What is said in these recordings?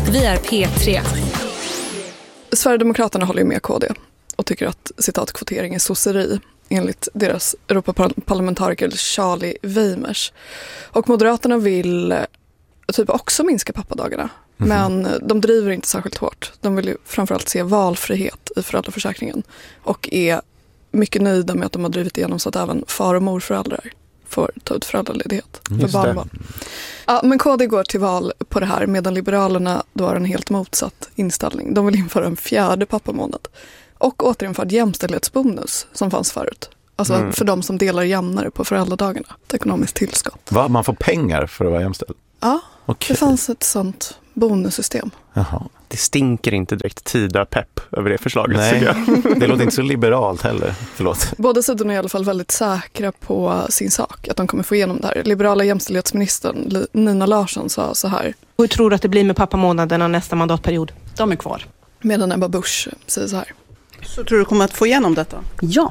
Vi är P3. Sverigedemokraterna håller ju med KD och tycker att citat kvotering är sosseri enligt deras Europaparlamentariker Charlie Weimers. Och Moderaterna vill typ också minska pappadagarna. Men de driver inte särskilt hårt. De vill ju framförallt se valfrihet i föräldraförsäkringen och är mycket nöjda med att de har drivit igenom så att även far- och morföräldrar får ta ut föräldraledighet för barnbarn. Ja, men KD går till val på det här medan Liberalerna då har en helt motsatt inställning. De vill införa en 4:e pappamånad och återinföra jämställdhetsbonus som fanns förut. Alltså för de som delar jämnare på föräldradagarna. Ett ekonomiskt tillskott. Va? Man får pengar för att vara jämställd? Ja, okay. Det fanns ett sånt bonussystem. Jaha. Det stinker inte direkt Tida-pepp över det förslaget. Nej, det låter inte så liberalt heller. Förlåt. Båda sidorna är i alla fall väldigt säkra på sin sak, att de kommer få igenom det här. Liberala jämställdhetsministern Nina Larsson sa så här. Hur tror du att det blir med pappamånaderna nästa mandatperiod? De är kvar. Medan Ebba Busch säger så här. Så tror du kommer att få igenom detta? Ja.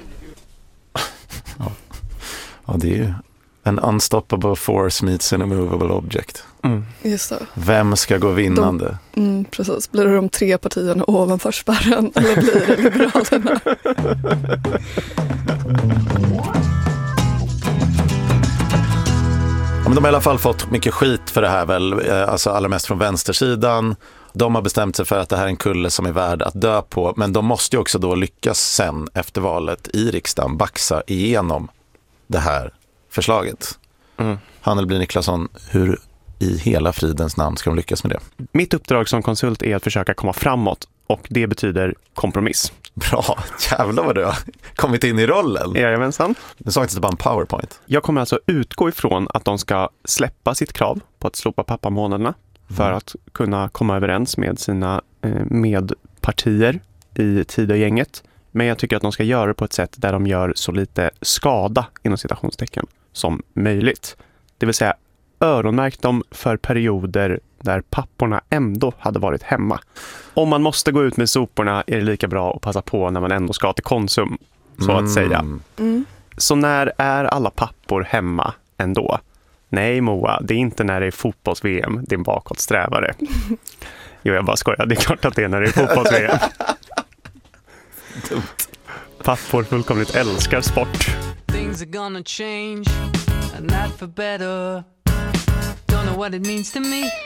Ja, det är ju en unstoppable force meets an immovable object. Just det. Vem ska gå vinnande? Precis. Blir det de 3 partierna ovanför spärren eller blir det Liberalerna? Ja, men de har i alla fall fått mycket skit för det här väl, alltså allra mest från vänstersidan. De har bestämt sig för att det här är en kulle som är värd att dö på, men de måste ju också då lyckas sen efter valet i riksdagen baxa igenom det här förslaget. Hannelby Niklasson, hur i hela fridens namn ska de lyckas med det? Mitt uppdrag som konsult är att försöka komma framåt och det betyder kompromiss. Bra, jävlar vad du har kommit in i rollen. Jajamensan. Det saknas det bara en PowerPoint. Jag kommer alltså utgå ifrån att de ska släppa sitt krav på att slopa pappamånaderna för att kunna komma överens med sina medpartier i Tidögänget. Men jag tycker att de ska göra det på ett sätt där de gör så lite skada inom citationstecken som möjligt. Det vill säga öronmärkt dem för perioder där papporna ändå hade varit hemma. Om man måste gå ut med soporna är det lika bra att passa på när man ändå ska till Konsum, så att säga. Så när är alla pappor hemma ändå? Nej Moa, det är inte när det är fotbolls-VM, det är en bakåtsträvare. Jo, jag bara skojar, det är klart att det är när det är fotbolls-VM. Pappor fullkomligt älskar sport. Things are gonna change, and not for better. Don't know what it means to me.